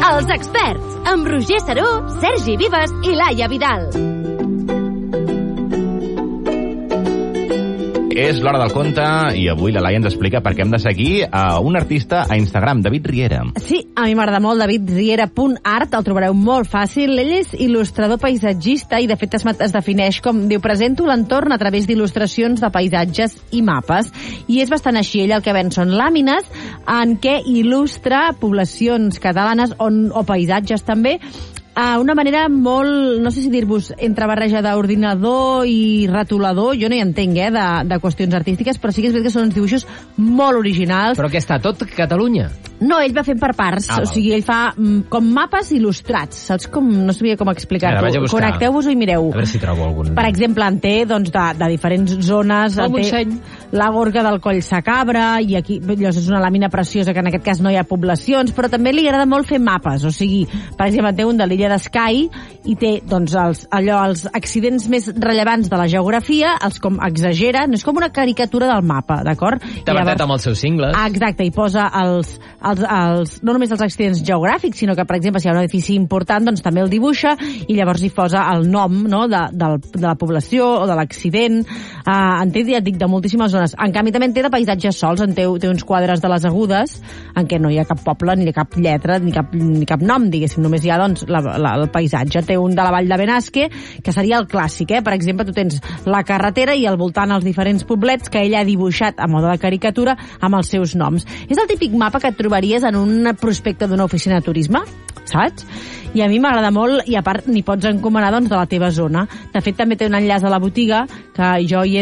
Els experts, amb Roger Saró, Sergi Vives i Laia Vidal. És l'hora del conte i avui la Laia ens explica per què hem de seguir a un artista a Instagram, David Riera. Sí, a mi m'agrada molt davidriera.art, el trobareu molt fàcil. Ell és il·lustrador paisatgista i de fet es defineix com, diu, presento l'entorn a través d'il·lustracions de paisatges i mapes. I és bastant així, ell el que ven són làmines en què il·lustra poblacions catalanes o paisatges també, una manera molt, no sé si dir-vos, entre barreja d'ordinador i retolador, jo no hi entenc, de qüestions artístiques, però sí que és veritat que són uns dibuixos molt originals. Però què està, tot Catalunya? No, ell va fent per parts, o sigui, ell fa com mapes il·lustrats, saps com, no sabia com explicar-ho. Connecteu-vos-ho i mireu. A veure si trobo algun. Per exemple, en té, doncs, de diferents zones. El Montseny. La Gorga del Coll Sacabra, i aquí llavors és una làmina preciosa, que en aquest cas no hi ha poblacions, però també li agrada molt fer mapes, o sigui, per exemple, té un de l'illa d'Skye, i té, doncs, els accidents més rellevants de la geografia, els com exagera, no és com una caricatura del mapa, d'acord? T'ha marcat amb els seus cingles. Exacte, i posa no només els accidents geogràfics, sinó que, per exemple, si hi ha un edifici important, doncs també el dibuixa i llavors hi posa el nom, no?, de la població o de l'accident. En té, ja et dic, de moltíssimes zones. En canvi, també en té de paisatges sols, té uns quadres de les Agudes, en què no hi ha cap poble, ni cap lletra, ni cap nom, diguéssim, només hi ha, doncs, el paisatge. Té un de la Vall de Benasque, que seria el clàssic, Per exemple, tu tens la carretera i al voltant els diferents poblets que ell ha dibuixat a mode de caricatura amb els seus noms. És el típic mapa que et trobaries en un prospecte d'una oficina de turisme, saps? I a mi m'agrada molt, i a part n'hi pots encomanar, doncs, de la teva zona. De fet, també té un enllaç a la botiga, que jo hi